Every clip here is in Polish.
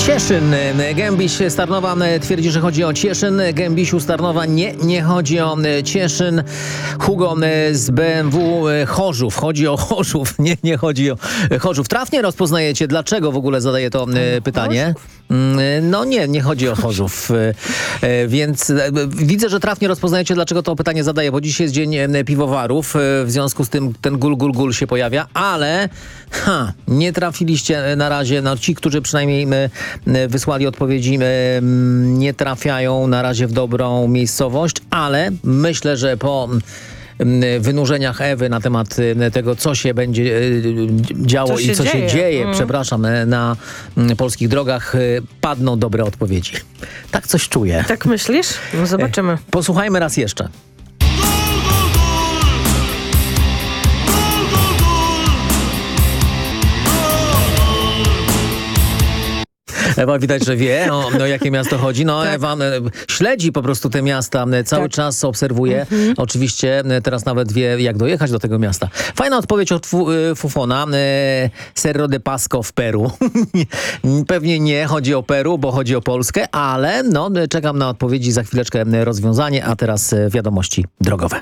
Cieszyn. Gębiś Starnowa twierdzi, że chodzi o Cieszyn. Gębisiu Starnowa nie chodzi o Cieszyn. Hugo z BMW Chorzów. Chodzi o Chorzów. Nie chodzi o Chorzów. Trafnie rozpoznajecie. Dlaczego w ogóle zadaję to pytanie? No nie chodzi o Chorzów. Więc widzę, że trafnie rozpoznajecie, dlaczego to pytanie zadaję, bo dziś jest dzień piwowarów. W związku z tym ten gul się pojawia, ale nie trafiliście na razie. No, ci, którzy przynajmniej wysłali odpowiedzi, nie trafiają na razie w dobrą miejscowość, ale myślę, że po wynurzeniach Ewy na temat tego, co się będzie działo i co się dzieje, na polskich drogach, padną dobre odpowiedzi. Tak coś czuję. Tak myślisz? No zobaczymy. Posłuchajmy raz jeszcze. Ewa widać, że wie, o jakie miasto chodzi. No tak. Ewa śledzi po prostu te miasta, cały czas obserwuje. Oczywiście teraz nawet wie, jak dojechać do tego miasta. Fajna odpowiedź od Fufona. Cerro de Pasco w Peru. Pewnie nie chodzi o Peru, bo chodzi o Polskę, ale czekam na odpowiedzi, za chwileczkę rozwiązanie, a teraz wiadomości drogowe.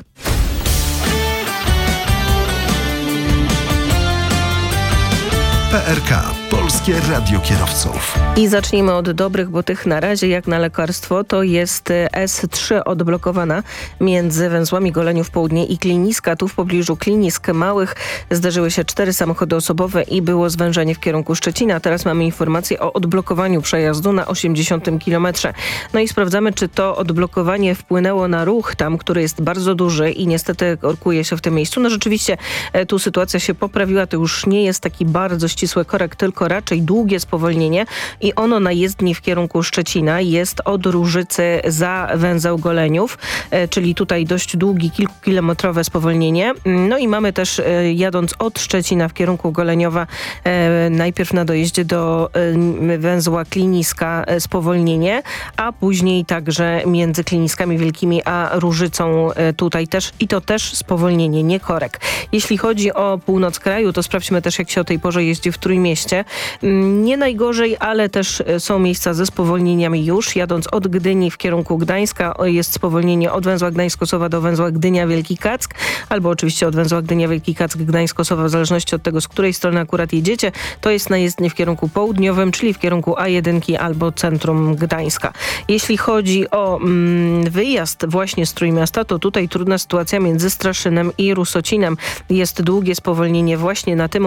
PRK. Polskie Radio Kierowców. I zacznijmy od dobrych, bo tych na razie jak na lekarstwo to jest S3 odblokowana między węzłami Goleniów Południe i Kliniska. Tu w pobliżu Klinisk Małych zdarzyły się 4 samochody osobowe i było zwężenie w kierunku Szczecina. Teraz mamy informację o odblokowaniu przejazdu na 80 km. No i sprawdzamy, czy to odblokowanie wpłynęło na ruch tam, który jest bardzo duży i niestety korkuje się w tym miejscu. No rzeczywiście tu sytuacja się poprawiła. To już nie jest taki bardzo ścisły korek, tylko raczej długie spowolnienie i ono na jezdni w kierunku Szczecina jest od Różycy za węzeł Goleniów, czyli tutaj dość długie, kilkukilometrowe spowolnienie. No i mamy też jadąc od Szczecina w kierunku Goleniowa najpierw na dojeździe do węzła Kliniska spowolnienie, a później także między Kliniskami Wielkimi a Różycą tutaj też i to też spowolnienie, nie korek. Jeśli chodzi o północ kraju, to sprawdźmy też, jak się o tej porze jeździ w Trójmieście. Nie najgorzej, ale też są miejsca ze spowolnieniami już. Jadąc od Gdyni w kierunku Gdańska jest spowolnienie od węzła Gdańsk-Kosowa do węzła Gdynia-Wielki Kack, albo oczywiście od węzła Gdynia-Wielki Kack Gdańsk-Kosowa, w zależności od tego, z której strony akurat jedziecie. To jest na jezdni w kierunku południowym, czyli w kierunku A1 albo centrum Gdańska. Jeśli chodzi o wyjazd właśnie z Trójmiasta, to tutaj trudna sytuacja między Straszynem i Rusocinem. Jest długie spowolnienie właśnie na tym